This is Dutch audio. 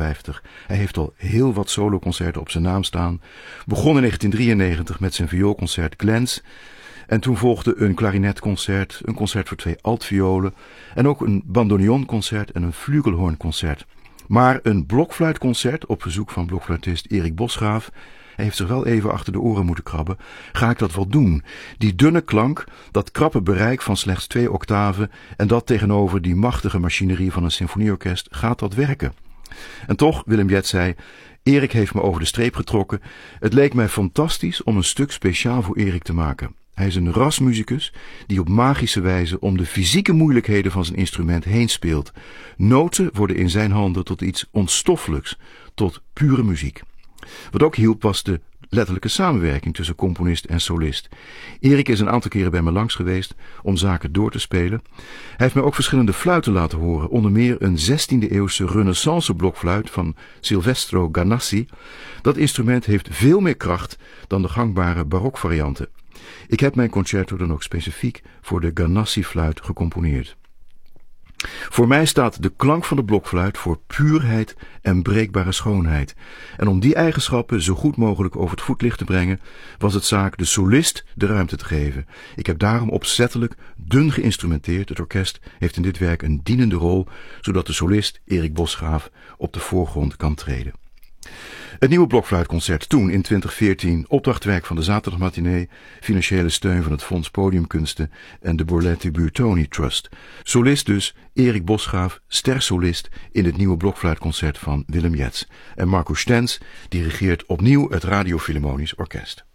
52. Hij heeft al heel wat soloconcerten op zijn naam staan. Begon in 1993 met zijn vioolconcert Glens. En toen volgde een klarinetconcert, een concert voor 2 altviolen en ook een bandoneonconcert en een flugelhornconcert. Maar een blokfluitconcert op verzoek van blokfluitist Erik Bosgraaf, hij heeft zich wel even achter de oren moeten krabben, ga ik dat wel doen. Die dunne klank, dat krappe bereik van slechts 2 octaven en dat tegenover die machtige machinerie van een symfonieorkest, gaat dat werken? En toch, Willem Jets zei, Erik heeft me over de streep getrokken. Het leek mij fantastisch om een stuk speciaal voor Erik te maken. Hij is een rasmusicus die op magische wijze om de fysieke moeilijkheden van zijn instrument heen speelt. Noten worden in zijn handen tot iets onstoffelijks, tot pure muziek. Wat ook hielp was de letterlijke samenwerking tussen componist en solist. Erik is een aantal keren bij me langs geweest om zaken door te spelen. Hij heeft mij ook verschillende fluiten laten horen, onder meer een 16e-eeuwse renaissance blokfluit van Silvestro Ganassi. Dat instrument heeft veel meer kracht dan de gangbare barokvarianten. Ik heb mijn concerto dan ook specifiek voor de Ganassi-fluit gecomponeerd. Voor mij staat de klank van de blokfluit voor puurheid en breekbare schoonheid. En om die eigenschappen zo goed mogelijk over het voetlicht te brengen, was het zaak de solist de ruimte te geven. Ik heb daarom opzettelijk dun geïnstrumenteerd. Het orkest heeft in dit werk een dienende rol, zodat de solist Erik Bosgraaf op de voorgrond kan treden. Het nieuwe blokfluitconcert toen in 2014, opdrachtwerk van de zaterdagmatinee, financiële steun van het Fonds Podiumkunsten en de Borletti Burtoni Trust. Solist dus Erik Bosgraaf, stersolist in het nieuwe blokfluitconcert van Willem Jets. En Marco Stenz dirigeert opnieuw het Radio Philharmonisch Orkest.